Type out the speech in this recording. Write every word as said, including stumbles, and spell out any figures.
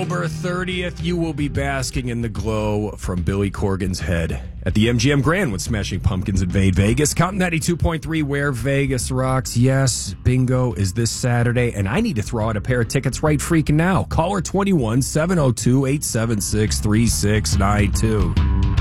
October thirtieth, you will be basking in the glow from Billy Corgan's head at the M G M Grand when Smashing Pumpkins invade Vegas. Count ninety-two point three, where Vegas rocks. Yes, bingo is this Saturday, and I need to throw out a pair of tickets right freaking now. Caller twenty-one, seven oh two, eight seven six, three six nine two.